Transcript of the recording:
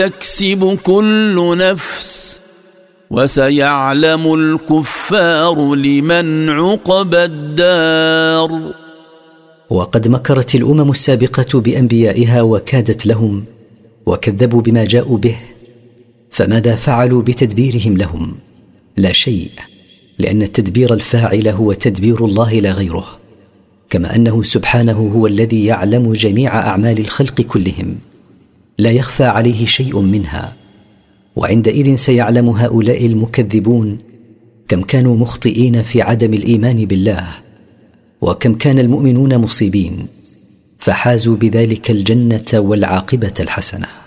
تكسب كل نفس وسيعلم الكفار لمن عقبى الدار. وقد مكرت الأمم السابقة بأنبيائها وكادت لهم وكذبوا بما جاءوا به، فماذا فعلوا بتدبيرهم لهم؟ لا شيء، لأن التدبير الفاعل هو تدبير الله لا غيره، كما أنه سبحانه هو الذي يعلم جميع أعمال الخلق كلهم، لا يخفى عليه شيء منها. وعندئذ سيعلم هؤلاء المكذبون كم كانوا مخطئين في عدم الإيمان بالله، وكم كان المؤمنون مصيبين، فحازوا بذلك الجنة والعاقبة الحسنة.